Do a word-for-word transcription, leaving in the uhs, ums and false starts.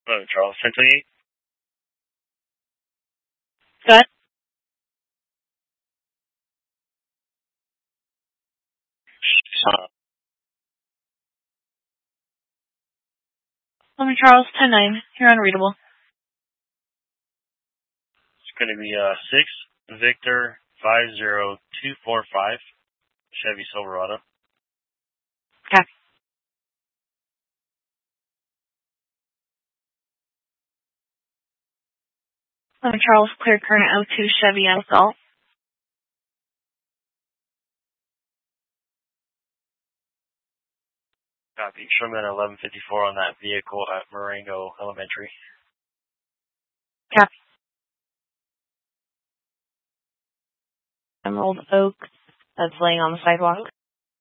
Hello, Charles. ten twenty-eight. Good. Uh, Lemon Charles, ten nine. You're unreadable. it's going to be uh, six Victor five zero two four five Chevy Silverado. Copy. Lemon Charles, clear current oh two Chevy Assault. Copy. Show me at eleven fifty-four on that vehicle at Marengo Elementary. Copy. Emerald Oak that's laying on the sidewalk.